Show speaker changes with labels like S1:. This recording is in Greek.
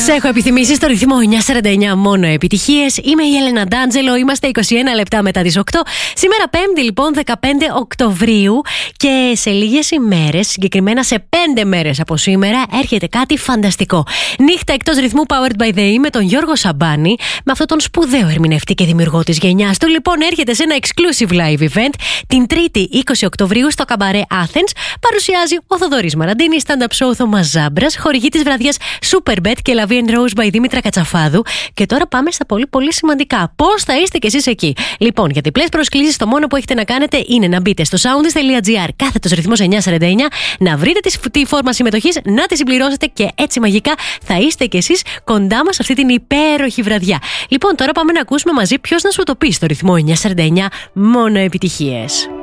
S1: Σε έχω επιθυμήσει στο ρυθμό 949 μόνο επιτυχίες. Είμαι η Έλενα Ντάντζελο, είμαστε 21 λεπτά μετά τις 8. Σήμερα 5η λοιπόν 15 Οκτωβρίου και σε λίγες ημέρες, συγκεκριμένα σε 5 μέρες από σήμερα, έρχεται κάτι φανταστικό. Νύχτα εκτός ρυθμού Powered by the E με τον Γιώργο Σαμπάνη, με αυτόν τον σπουδαίο ερμηνευτή και δημιουργό της γενιάς του. Λοιπόν, έρχεται σε ένα exclusive live event την 3η 20 Οκτωβρίου στο Καμπαρέ Athens. Παρουσιάζει ο Θοδωρής Μαραντίνη, stand-up show Θωμάς Ζάμπρας, χορηγή της βραδιάς Superbet και La Vie and Rose by Δήμητρα Κατσαφάδου. Και τώρα πάμε στα πολύ σημαντικά. Πώς θα είστε κι εσείς εκεί? Λοιπόν, για διπλές προσκλήσεις, το μόνο που έχετε να κάνετε είναι να μπείτε στο soundis.gr κάθετος ρυθμός 949, να βρείτε τη φόρμα συμμετοχής, να τη συμπληρώσετε και έτσι μαγικά θα είστε κι εσείς κοντά μας αυτή την υπέροχη βραδιά. Λοιπόν, τώρα πάμε να ακούσουμε μαζί ποιος να σου το πει στο ρυθμό 949 μόνο επιτυχίες.